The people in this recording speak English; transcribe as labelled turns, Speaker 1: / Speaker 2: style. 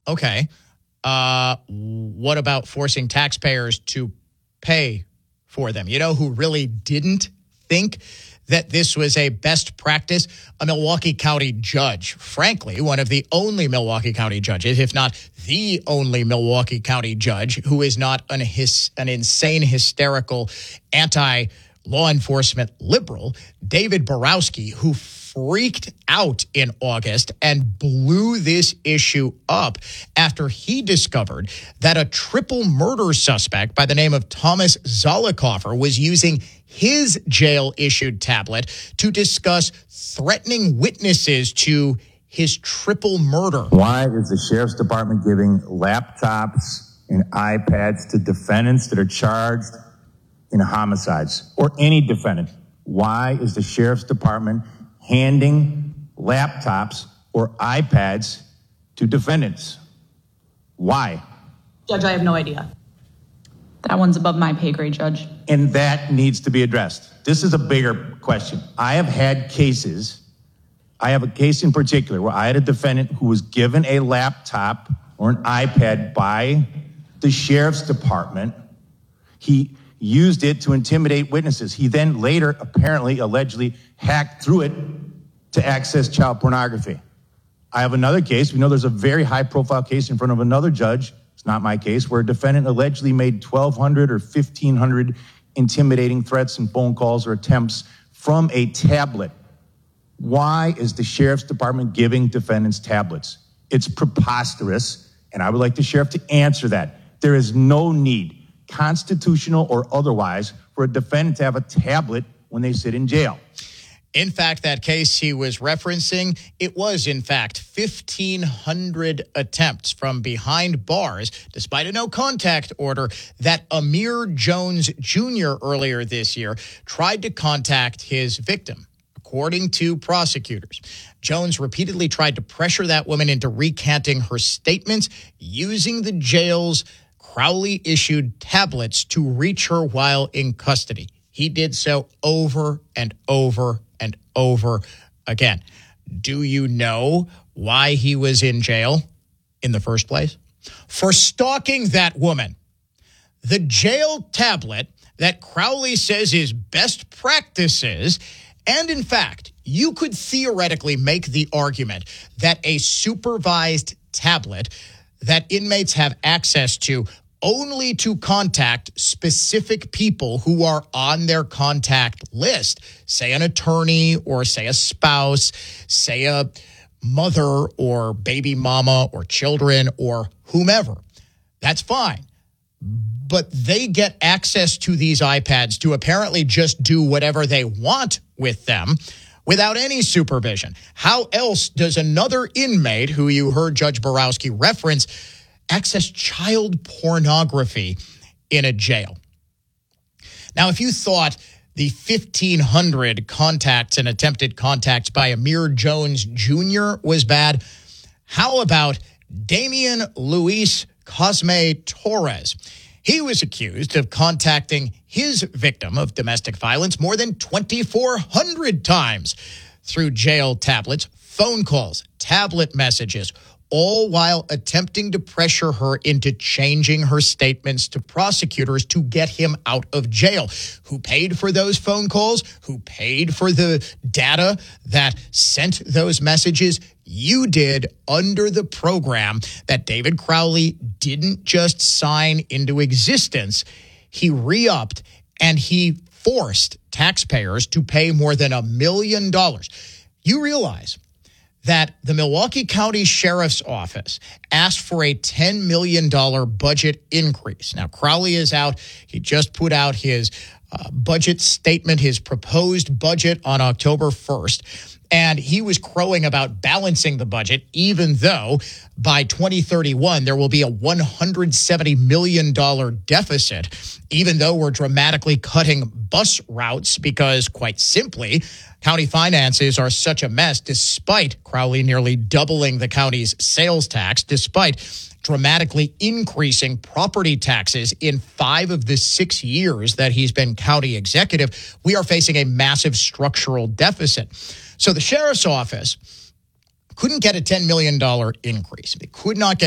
Speaker 1: Okay. What about forcing taxpayers to pay for them? You know who really didn't think that this was a best practice? A Milwaukee County judge. Frankly, one of the only Milwaukee County judges, if not the only Milwaukee County judge, who is not an insane, hysterical, anti-law enforcement liberal, David Borowski, who freaked out in August and blew this issue up after he discovered that a triple murder suspect by the name of Thomas Zollicoffer was using his jail-issued tablet to discuss threatening witnesses to his triple murder.
Speaker 2: Why is the Sheriff's Department giving laptops and iPads to defendants that are charged in homicides, or any defendant? Why is the Sheriff's Department handing laptops or iPads to defendants? Why?
Speaker 3: Judge, I have no idea.
Speaker 4: That one's above my pay grade, Judge.
Speaker 2: And that needs to be addressed. This is a bigger question. I have had cases. I have a case in particular where I had a defendant who was given a laptop or an iPad by the Sheriff's Department. He used it to intimidate witnesses. He then later, apparently, allegedly, hacked through it to access child pornography. I have another case. We know there's a very high-profile case in front of another judge. It's not my case, where a defendant allegedly made 1,200 or 1,500 intimidating threats and phone calls or attempts from a tablet. Why is the Sheriff's Department giving defendants tablets? It's preposterous, and I would like the sheriff to answer that. There is no need, constitutional or otherwise, for a defendant to have a tablet when they sit in jail.
Speaker 1: In fact, that case he was referencing, it was, in fact, 1,500 attempts from behind bars, despite a no-contact order, that Amir Jones Jr. earlier this year tried to contact his victim. According to prosecutors, Jones repeatedly tried to pressure that woman into recanting her statements using the jail's Crowley-issued tablets to reach her while in custody. He did so over and over and over again. Do you know why he was in jail in the first place? For stalking that woman. The jail tablet that Crowley says is best practices. And in fact, you could theoretically make the argument that a supervised tablet that inmates have access to only to contact specific people who are on their contact list, say an attorney or say a spouse, say a mother or baby mama or children or whomever. That's fine. But they get access to these iPads to apparently just do whatever they want with them without any supervision. How else does another inmate, who you heard Judge Borowski reference, access child pornography in a jail? Now, if you thought the 1,500 contacts and attempted contacts by Amir Jones Jr. was bad, how about Damian Luis Cosme Torres? He was accused of contacting his victim of domestic violence more than 2,400 times through jail tablets, phone calls, tablet messages, all while attempting to pressure her into changing her statements to prosecutors to get him out of jail. Who paid for those phone calls? Who paid for the data that sent those messages? You did, under the program that David Crowley didn't just sign into existence. He re-upped and he forced taxpayers to pay more than $1 million. You realize that the Milwaukee County Sheriff's Office asked for a $10 million budget increase. Now, Crowley is out. He just put out his budget statement, his proposed budget on October 1st. And he was crowing about balancing the budget, even though by 2031, there will be a $170 million deficit, even though we're dramatically cutting bus routes because, quite simply, county finances are such a mess, despite Crowley nearly doubling the county's sales tax, despite dramatically increasing property taxes in 5 of the 6 years that he's been county executive. We are facing a massive structural deficit. So the sheriff's office couldn't get a $10 million increase. They could not get